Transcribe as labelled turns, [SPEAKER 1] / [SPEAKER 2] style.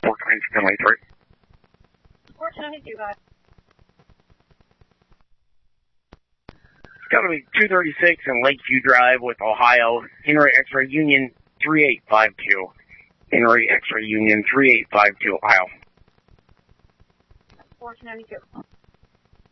[SPEAKER 1] 492,
[SPEAKER 2] 492, guys.
[SPEAKER 1] It's got to be 236 in Lakeview Drive with Ohio. Henry X-Ray Union 3852. Henry X-Ray Union 3852, Ohio.
[SPEAKER 2] 492.